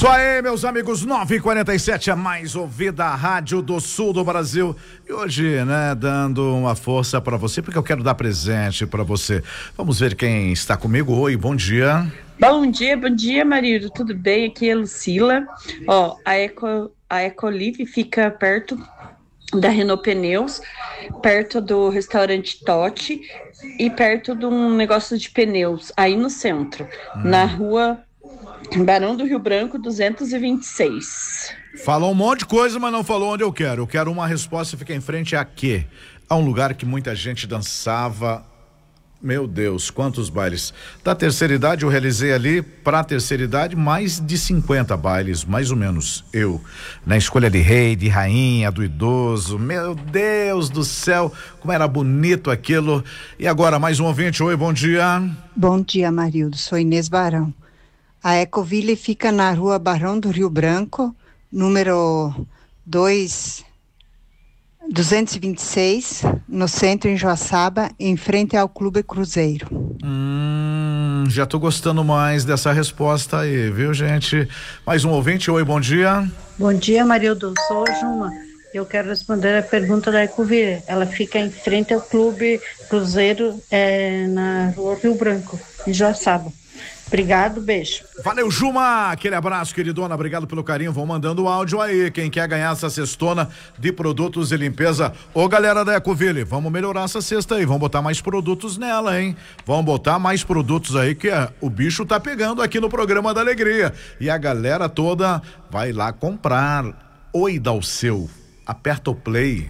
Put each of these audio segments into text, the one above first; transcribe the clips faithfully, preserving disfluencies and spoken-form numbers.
Isso aí, meus amigos, nove e quarenta e sete, a mais ouvida rádio do sul do Brasil. E hoje, né, dando uma força pra você, porque eu quero dar presente pra você. Vamos ver quem está comigo. Oi, bom dia. Bom dia, bom dia, marido. Tudo bem? Aqui é a Lucila. Ó, a Eco, a Ecolive fica perto da Renault Pneus, perto do restaurante Totti e perto de um negócio de pneus, aí no centro, hum. na rua Barão do Rio Branco, duzentos e vinte e seis. Falou um monte de coisa, mas não falou onde eu quero. Eu quero uma resposta, fica em frente a quê? A um lugar que muita gente dançava. Meu Deus, quantos bailes. Da terceira idade eu realizei ali, pra terceira idade, mais de cinquenta bailes, mais ou menos, eu. Na escolha de rei, de rainha, do idoso. Meu Deus do céu, como era bonito aquilo. E agora, mais um ouvinte. Oi, bom dia. Bom dia, Marildo. Sou Inês Barão. A Ecoville fica na rua Barão do Rio Branco, número dois, duzentos e vinte e seis, no centro, em Joaçaba, em frente ao Clube Cruzeiro. Hum, já tô gostando mais dessa resposta aí, viu, gente? Mais um ouvinte. Oi, bom dia. Bom dia, Marildo. Sou Juma. Eu quero responder a pergunta da Ecoville. Ela fica em frente ao Clube Cruzeiro, é, na rua Rio Branco, em Joaçaba. Obrigado, beijo. Valeu, Juma, aquele abraço, queridona, obrigado pelo carinho, vão mandando o áudio aí, quem quer ganhar essa cestona de produtos de limpeza. Ô, galera da Ecoville, vamos melhorar essa cesta aí, vamos botar mais produtos nela, hein? Vamos botar mais produtos aí, que é, o bicho tá pegando aqui no programa da Alegria, e a galera toda vai lá comprar. Oi, Dalceu, aperta o play.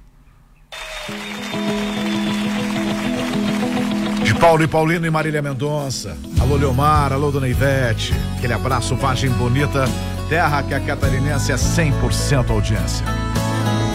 De Paulo e Paulino e Marília Mendonça. Alô, Leomar, alô, dona Ivete. Aquele abraço, Vargem Bonita, terra que a catarinense é cem por cento audiência.